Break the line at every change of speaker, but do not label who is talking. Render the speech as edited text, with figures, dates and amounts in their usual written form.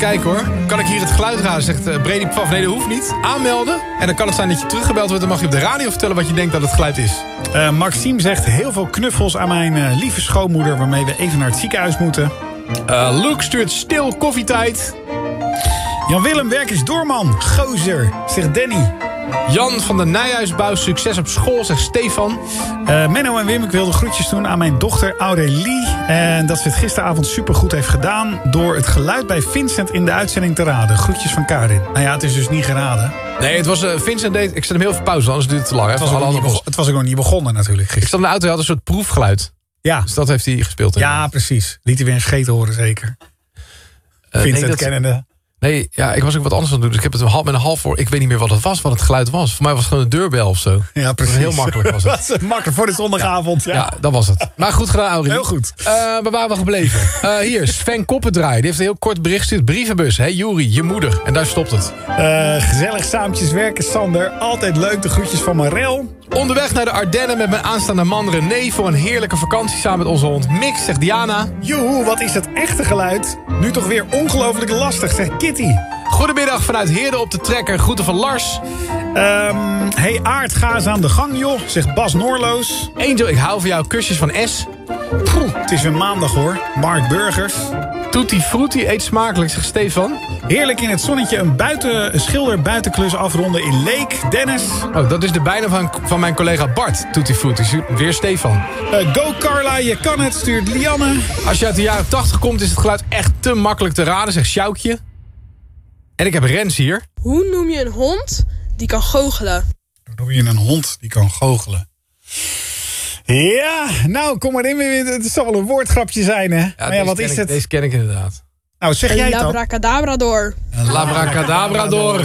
kijken hoor. Kan ik hier het geluid raden, zegt Brady Pfaff. Nee, dat hoeft niet. Aanmelden. En dan kan het zijn dat je teruggebeld wordt. Dan mag je op de radio vertellen wat je denkt dat het geluid is.
Maxime zegt heel veel knuffels aan mijn lieve schoonmoeder... waarmee we even naar het ziekenhuis moeten.
Luke stuurt stil koffietijd.
Jan-Willem, werk eens door, man. Gozer, zegt Danny.
Jan van de Nijhuisbouw, succes op school, zegt Stefan.
Menno en Wim, ik wilde groetjes doen aan mijn dochter Aurélie. En dat ze het gisteravond supergoed heeft gedaan... door het geluid bij Vincent in de uitzending te raden. Groetjes van Karin. Nou ja, het is dus niet geraden.
Nee, het was Vincent deed... Ik zet hem heel veel pauze, anders duurt het te lang.
Het was ook nog niet begonnen natuurlijk gisteren.
Ik zat in de auto, hij had een soort proefgeluid.
Ja.
Dus dat heeft hij gespeeld.
Ja, precies. Liet hij weer een scheet horen, zeker. Vincent kennende.
Nee, ja, ik was ook wat anders aan het doen. Dus ik heb het met een half voor. Ik weet niet meer wat het geluid was. Voor mij was het gewoon een deurbel of zo.
Ja, precies.
Heel makkelijk was het.
Makkelijk voor de zondagavond.
Ja, dat was het. Maar goed gedaan, Aurie.
Heel goed.
Waar waren we gebleven? Hier, Sven Koppendraai. Die heeft een heel kort bericht gestuurd. Brievenbus. Hé, Juri, je moeder. En daar stopt het.
Gezellig saampjes werken, Sander. Altijd leuk, de groetjes van Marel.
Onderweg naar de Ardennen met mijn aanstaande man René... voor een heerlijke vakantie samen met onze hond Mix, zegt Diana.
Joehoe, wat is dat echte geluid? Nu toch weer ongelooflijk lastig, zegt Kitty.
Goedemiddag vanuit Heerde op de trekker. Groeten van Lars.
Hey Aard, ga eens aan de gang, joh, zegt Bas Noorloos.
Angel, ik hou van jou. Kusjes van S.
Het is weer maandag, hoor. Mark Burgers.
Tutti Frutti, eet smakelijk, zegt Stefan.
Heerlijk in het zonnetje een schilder buitenklus afronden in Leek. Dennis.
Oh, dat is de bijnaam van mijn collega Bart. Tutti Frutti, weer Stefan.
Go Carla, je kan het, stuurt Lianne.
Als je uit de jaren 80 komt, is het geluid echt te makkelijk te raden, zegt Sjoukje. En ik heb Rens hier.
Hoe noem je een hond die kan goochelen?
Hoe noem je een hond die kan goochelen? Ja, nou, kom maar in. Het zal wel een woordgrapje zijn, hè?
Ja,
maar wat is het?
Deze ken ik inderdaad.
Nou, zeg jij het dan?
Labracadabrador.
Labracadabrador.